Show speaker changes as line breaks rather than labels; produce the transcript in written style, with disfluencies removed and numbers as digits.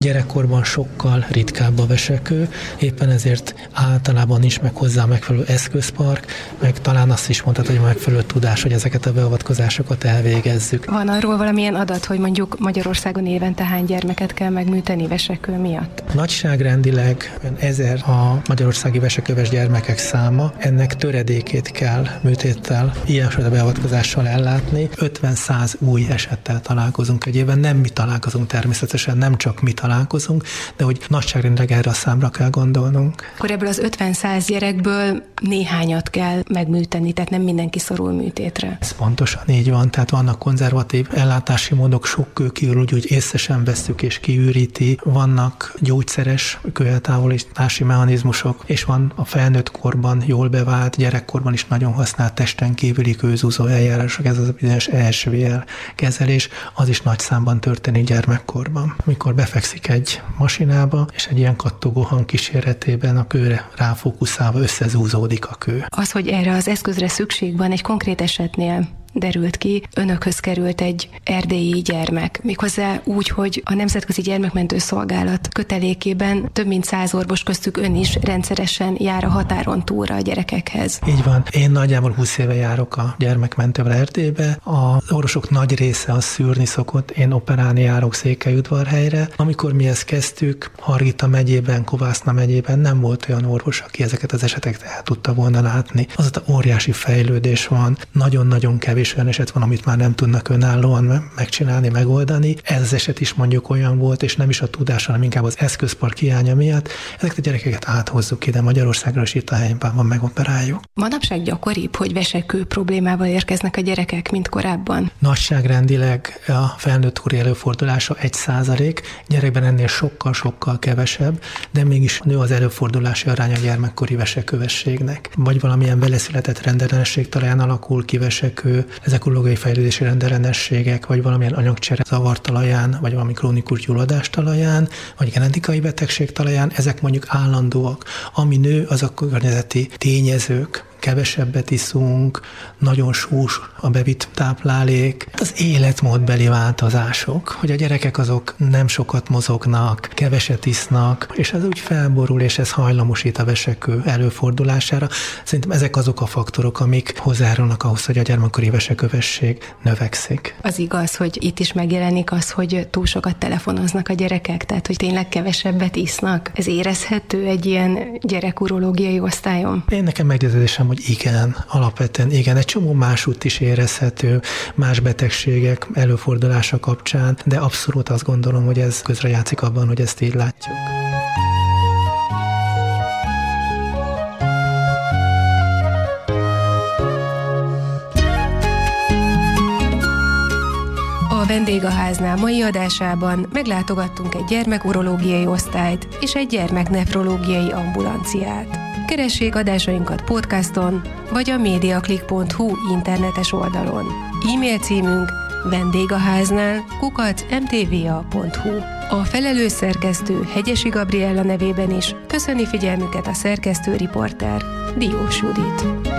Gyerekkorban sokkal ritkább a vesekő, éppen ezért általában nincs meg hozzá megfelelő eszközpark, meg talán azt is mondhatod, hogy megfelelő tudás, hogy ezeket a beavatkozásokat elvégezzük.
Van arról valamilyen adat, hogy mondjuk Magyarországon évente hány gyermeket kell megműteni vesekő miatt?
Nagyságrendileg 1000 a magyarországi veseköves gyermekek száma, ennek töredékét kell műtéttel, ilyenfajta beavatkozással ellátni. 50-100 új esettel találkozunk egy évben, nem mi találkozunk természetesen, nem csak mi találkozunk, de hogy nagyságrendileg erre a számra kell gondolnunk.
Akkor ebből az 50-100 gyerekből néhányat kell megműteni, tehát nem mindenki szorul műtétre.
Ez pontosan így van, tehát vannak konzervatív ellátási módok, sok kő kiürül, úgy észre sem vesszük és kiüríti, vannak gyógyszeres kőeltávolítási mechanizmusok, és van a felnőtt korban jól bevált, gyerekkorban is nagyon használt testen kívüli kőzúzó eljárások, ez az a bizonyos ESVL kezelés, az is nagy számban történik gyermekkorban. Amikor befekszik egy masinába, és egy ilyen kattogó hang kíséretében a kőre ráfókuszálva összezúzódik a kő.
Az, hogy erre az eszközre szükség van, egy konkrét esetnél derült ki, önökhöz került egy erdélyi gyermek. Méghozzá úgy, hogy a Nemzetközi Gyermekmentő Szolgálat kötelékében több mint 100 orvos, köztük ön is rendszeresen jár a határon túlra a gyerekekhez.
Így van. Én nagyjából 20 éve járok a gyermekmentővel Erdélybe. Az orvosok nagy része az szűrni szokott. Én operálni járok Székelyudvarhelyre. Amikor mi ezt kezdtük, Hargita megyében, Kovászna megyében nem volt olyan orvos, aki ezeket az eseteket el tudta volna látni. Azóta óriási fejlődés van, nagyon-nagyon kevés olyan eset van, amit már nem tudnak önállóan megcsinálni, megoldani. Ez az eset is mondjuk olyan volt, és nem is a tudás, hanem inkább az eszközpark hiánya miatt. Ezeket a gyerekeket áthozzuk ide Magyarországra, és itt a helyben van, megoperáljuk.
Manapság gyakoribb, hogy vesekő problémával érkeznek a gyerekek, mint korábban?
Nagyságrendileg a felnőtt kori előfordulása 1%, gyerekben ennél sokkal-sokkal kevesebb, de mégis nő az előfordulási aránya a gyermekkori vesekövességnek. Vagy valamilyen veleszületett rendellenesség talaján alakul ki vesekő, ezek urológiai fejlődési rendellenességek, vagy valamilyen anyagcsere zavar talaján, vagy valami krónikus gyulladás talaján, vagy genetikai betegség talaján, ezek mondjuk állandóak. Ami nő, az a környezeti tényezők. Kevesebbet iszunk, nagyon sós a bevitt táplálék, az életmódbeli változások, hogy a gyerekek azok nem sokat mozognak, keveset isznak, és ez úgy felborul, és ez hajlamosít a vesekő előfordulására. Szerintem ezek azok a faktorok, amik hozzájárulnak ahhoz, hogy a gyermekkori vesekövesség növekszik.
Az igaz, hogy itt is megjelenik az, hogy túl sokat telefonoznak a gyerekek, tehát hogy tényleg kevesebbet isznak. Ez érezhető egy ilyen gyerekurológiai osztályon?
Én nekem meggyőződésem, hogy igen, alapvetően igen, egy csomó másút is érezhető, más betegségek előfordulása kapcsán, de abszolút azt gondolom, hogy ez közrejátszik abban, hogy ezt így látjuk.
A Vendégháznál mai adásában meglátogattunk egy gyermekurológiai osztályt és egy gyermeknefrológiai ambulanciát. Keressék adásainkat podcaston, vagy a mediaclick.hu internetes oldalon. E-mail címünk vendégháznál@mtva.hu. A felelős szerkesztő Hegyesi Gabriella nevében is köszöni figyelmüket a szerkesztő riporter Diós Judit.